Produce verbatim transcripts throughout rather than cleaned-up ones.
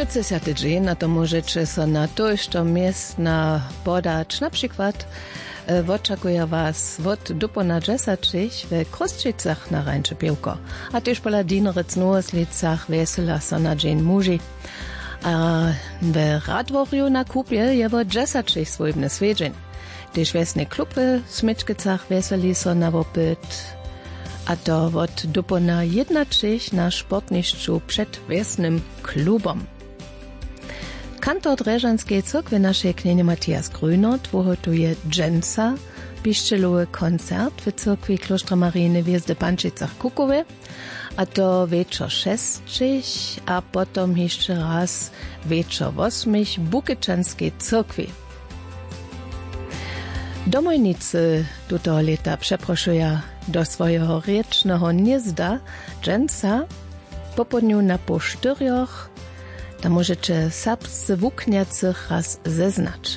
pięćdziesiąty dzień, a to możecie so na to, što miestna podać, na przykład e, oczekuje was od dupona dziesięciu w Kruszczycach na Rańcze Piłko, a też pola Dinrec Nuoslicach wesela so na dzień muži. A w Radworju na Kupie je od dziesięciu swojbny swiedzień. Też wiesny klub w Smyczkicach weseli so na wopyt, a to od dupona jednačich na sportniszczu przed wiesnym klubom. Kantor Dreżanskiej Cyrkwy naszej knienie Matthias Grüner dwuhotuje dżęca, piszczelowy koncert w Cyrkwi Klostra Maryjny w Jezdepanczycach Kukowie, a to wieczor sześcich, a potom jeszcze raz wieczor osmich w Bukyczanskiej Cyrkwi. Domojnicy tutego leta przeproszują do swojego riecznego gniezda dżęca po południu na po czterech. Tam możecie serbscy wukniacych raz zeznać.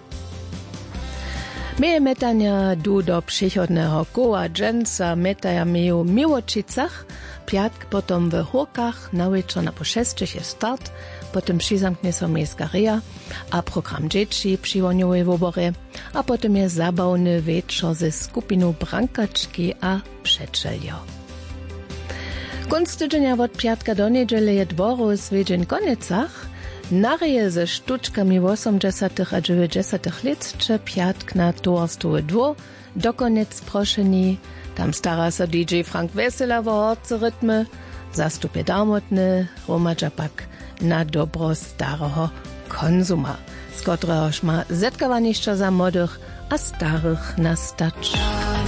Meje metania du do przychodnego koła dżęca metaja meju Miłočicach, piatk potom w Hórkach, na wieczor na po sześcich jest start, potem przizamknie so miejska reja, a program dzieci przy woniowej wobory, a potem jest zabawny wieczor ze skupiną Brankaczki a Przeczeljo. Konc tydzienia od piatka do niedzieli je dworu zwiedzień Koniecach, nareje ze sztuczkami osiemdziesiątych a dziewięćdziesiątych lat, czy piatk na towarstwie dwór, do koniec proszeni, tam stara se D J Frank Wesela w horce rytmy, zastupie darmotny, romadża pak na dobro starego konzuma, z któregoż ma zetkawaniszcza za młodych a starych nastać.